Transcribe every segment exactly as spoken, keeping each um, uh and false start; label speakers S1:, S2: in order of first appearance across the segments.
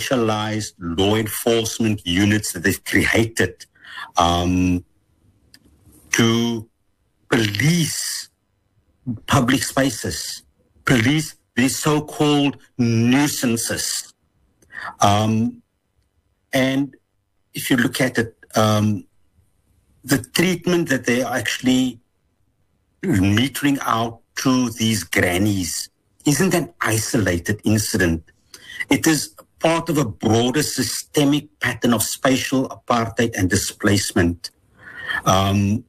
S1: specialized law enforcement units that they've created um, to police public spaces, police these so-called nuisances. Um, and if you look at it, um, the treatment that they are actually metering out to these grannies isn't an isolated incident. It is part of a broader systemic pattern of spatial apartheid and displacement. Um,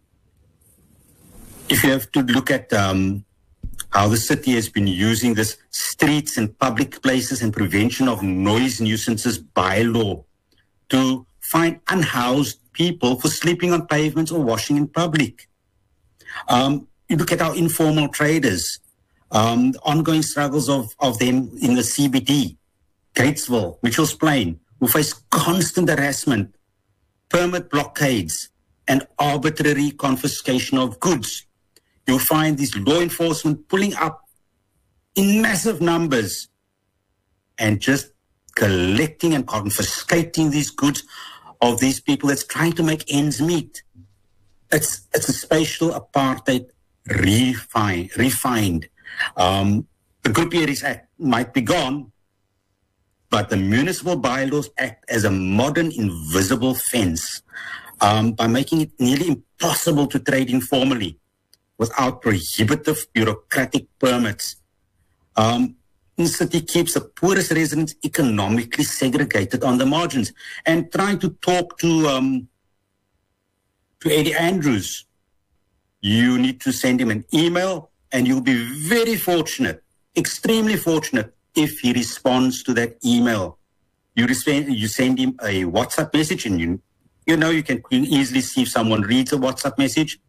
S1: if you have to look at um, how the city has been using this streets and public places and prevention of noise nuisances bylaw to find unhoused people for sleeping on pavements or washing in public. Um, you look at our informal traders, um, the ongoing struggles of, of them in the C B D, Gatesville, Mitchell's Plain, who face constant harassment, permit blockades, and arbitrary confiscation of goods. You'll find these law enforcement pulling up in massive numbers and just collecting and confiscating these goods of these people that's trying to make ends meet. It's it's a spatial apartheid refined. refined. Um, the Group Areas Act might be gone, but the Municipal Bylaws act as a modern invisible fence um, by making it nearly impossible to trade informally without prohibitive bureaucratic permits. Um, the city keeps the poorest residents economically segregated on the margins. And trying to talk to um, to Eddie Andrews, you need to send him an email, and you'll be very fortunate, extremely fortunate, if he responds to that email. You, resp- you send him a WhatsApp message, and you, you know you can easily see if someone reads a WhatsApp message.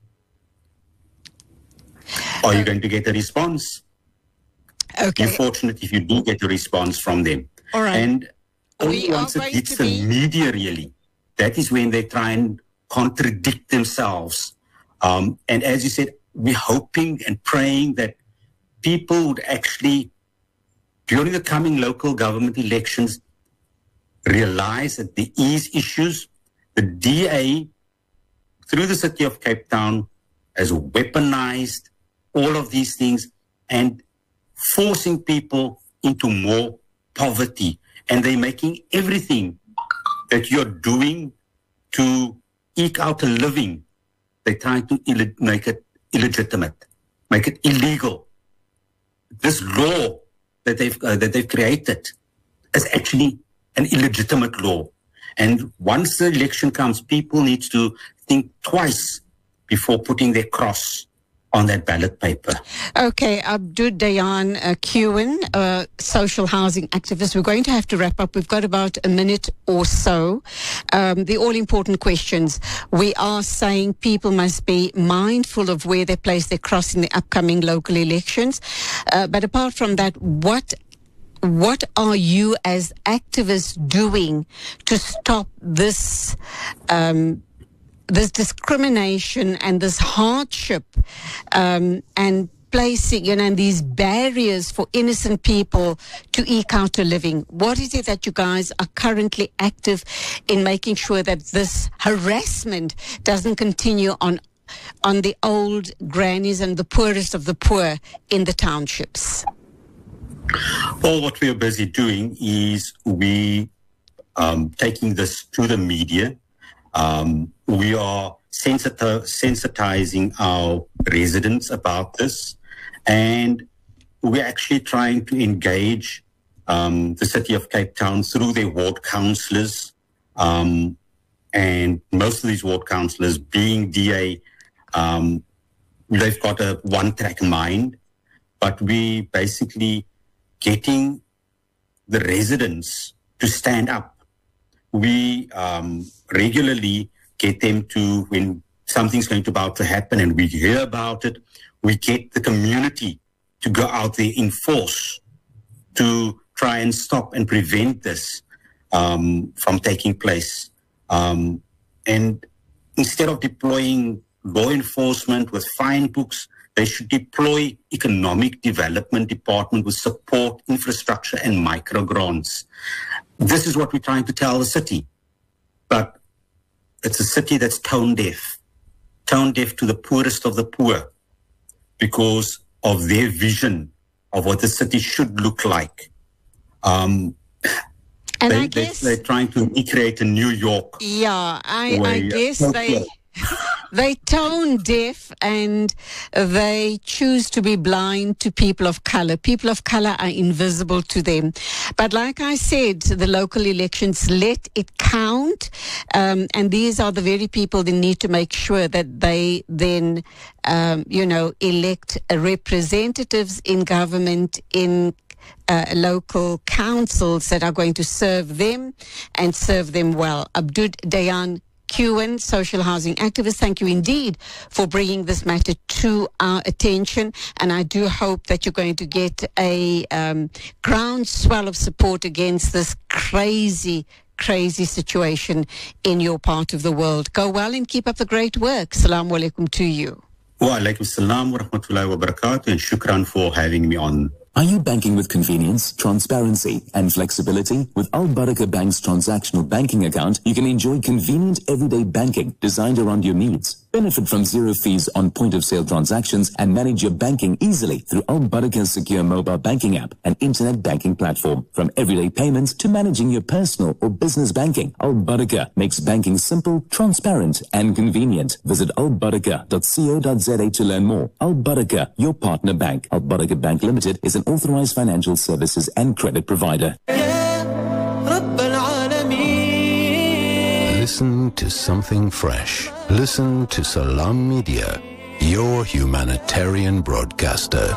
S1: Are you going to get a response?
S2: Okay.
S1: You're fortunate if you do get a response from them.
S2: All right.
S1: And only
S2: We are
S1: once it
S2: going
S1: hits
S2: to
S1: the
S2: be-
S1: media, really, that is when they try and contradict themselves. Um, and as you said, we're hoping and praying that people would actually, during the coming local government elections, realize that there is issues. The D A, through the City of Cape Town, has weaponized all of these things and forcing people into more poverty. And they're making everything that you're doing to eke out a living, they're trying to Ill- make it illegitimate, make it illegal. This law that they've uh, that they've created is actually an illegitimate law. And once the election comes, people need to think twice before putting their cross on that ballot paper.
S2: Okay, Abdu Dayan uh, Kewen, uh, social housing activist. We're going to have to wrap up. We've got about a minute or so. Um, the all-important questions. We are saying people must be mindful of where they place their cross in the upcoming local elections. Uh, but apart from that, what What are you as activists doing to stop this um, this discrimination and this hardship um, and placing, you know, and these barriers for innocent people to eke out a living? What is it that you guys are currently active in making sure that this harassment doesn't continue on on the old grannies and the poorest of the poor in the townships?
S1: Well, what we are busy doing is we um, taking this to the media. Um, we are sensiti- sensitizing our residents about this, and we're actually trying to engage um, the City of Cape Town through their ward councillors, um, and most of these ward councillors being D A, um, they've got a one-track mind, but we basically getting the residents to stand up. We um, regularly get them to, when something's going to about to happen and we hear about it, we get the community to go out there in force to try and stop and prevent this um, from taking place. Um, and instead of deploying law enforcement with fine books, they should deploy economic development department with support, infrastructure, and micro grants. this is what we're trying to tell the city. But it's a city that's tone deaf, tone deaf to the poorest of the poor because of their vision of what the city should look like. Um,
S2: and
S1: they,
S2: I guess
S1: they, they're trying to recreate a New York.
S2: Yeah, I,
S1: way,
S2: I guess
S1: uh,
S2: they... They tone deaf and they choose to be blind to people of color. People of color are invisible to them. But like I said, the local elections, let it count. Um, and these are the very people that need to make sure that they then, um, you know, elect representatives in government, in Uh, local councils that are going to serve them and serve them well. Abdud Dayan Kewen, social housing activist, thank you indeed for bringing this matter to our attention. And I do hope that you're going to get a um, groundswell of support against this crazy, crazy situation in your part of the world. Go well and keep up the great work. Assalamu alaikum to you.
S1: Wa alaikum salam wa rahmatullahi wa barakatuh, and shukran for having me on.
S3: Are you banking with convenience, transparency, and flexibility? With Al Barakah Bank's transactional banking account, you can enjoy convenient everyday banking designed around your needs. Benefit from zero fees on point-of-sale transactions and manage your banking easily through Al Barakah's secure mobile banking app and internet banking platform. From everyday payments to managing your personal or business banking, Al Barakah makes banking simple, transparent, and convenient. Visit al barakah dot co dot za to learn more. Al Barakah, your partner bank. Al Barakah Bank Limited is an authorized financial services and credit provider.
S4: Listen to something fresh. Listen to Salam Media, your humanitarian broadcaster.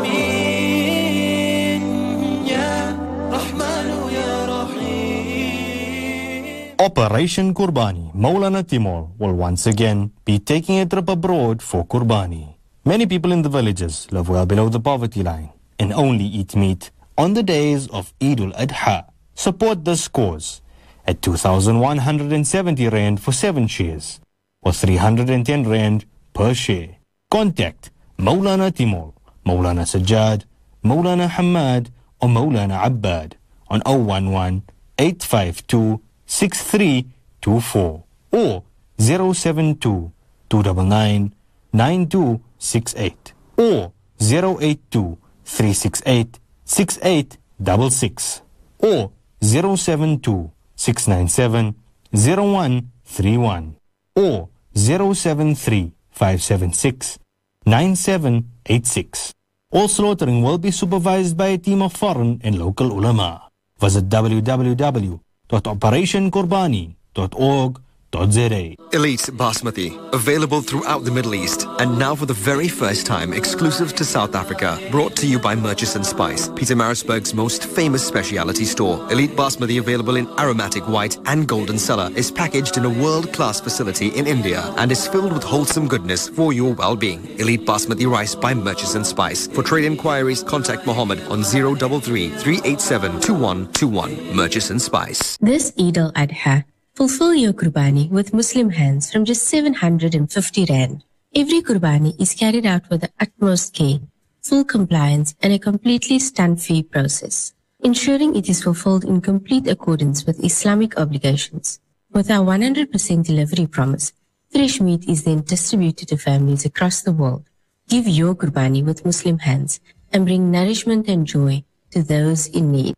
S5: Operation Kurbani, Maulana Timur will once again be taking a trip abroad for Kurbani. Many people in the villages live well below the poverty line and only eat meat on the days of Eid al-Adha. Support this cause at two thousand one hundred seventy rand for seven shares or three hundred ten rand per share. Contact Maulana Timur, Maulana Sajjad, Maulana Hamad or Maulana Abbad on zero one one, eight five two, six three two four or zero seven two, two nine nine, nine two six eight or zero eight two, three six eight, six eight six six or zero seven two, six nine seven, zero one three one or zero seven three, five seven six, nine seven eight six. All slaughtering will be supervised by a team of foreign and local ulama. Visit w w w dot operation kurbani dot org dot z a.
S6: Elite Basmati, available throughout the Middle East, and now for the very first time exclusive to South Africa. Brought to you by Murchison Spice, Pietermaritzburg's most famous specialty store. Elite Basmati, available in aromatic white and golden cellar, is packaged in a world-class facility in India and is filled with wholesome goodness for your well-being. Elite Basmati rice by Murchison Spice. For trade inquiries, contact Mohammed on zero three three, three eight seven, two one two one. Murchison Spice.
S7: This Eid al-Adha, fulfill your Qurbani with Muslim hands from just seven hundred fifty rand. Every Qurbani is carried out with the utmost care, full compliance and a completely stunt-free process, ensuring it is fulfilled in complete accordance with Islamic obligations. With our one hundred percent delivery promise, fresh meat is then distributed to families across the world. Give your Qurbani with Muslim hands and bring nourishment and joy to those in need.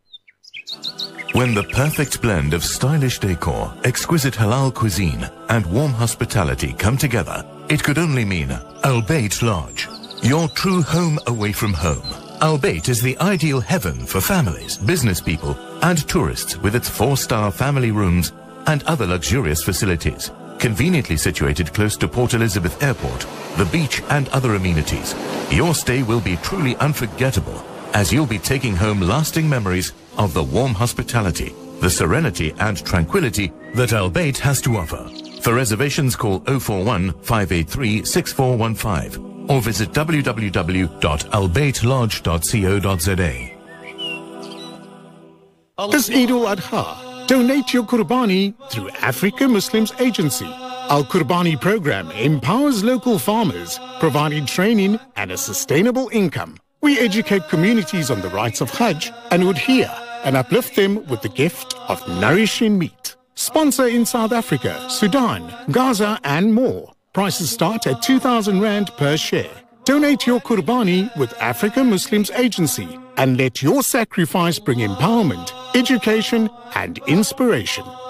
S8: When the perfect blend of stylish decor, exquisite halal cuisine, and warm hospitality come together, it could only mean Al Bayt Lodge, your true home away from home. Al Bayt is the ideal heaven for families, business people, and tourists with its four-star family rooms and other luxurious facilities. Conveniently situated close to Port Elizabeth Airport, the beach, and other amenities, your stay will be truly unforgettable, as you'll be taking home lasting memories of the warm hospitality, the serenity and tranquility that Al Bayt has to offer. For reservations, call zero four one, five eight three, six four one five or visit w w w dot al bayt lodge dot co dot z a.
S9: This Eid al-Adha, donate your Qurbani through Africa Muslims Agency. Our Qurbani program empowers local farmers, providing training and a sustainable income. We educate communities on the rights of Hajj and Udhiyah and uplift them with the gift of nourishing meat. Sponsor in South Africa, Sudan, Gaza and more. Prices start at two thousand rand per share. Donate your Qurbani with Africa Muslims Agency and let your sacrifice bring empowerment, education and inspiration.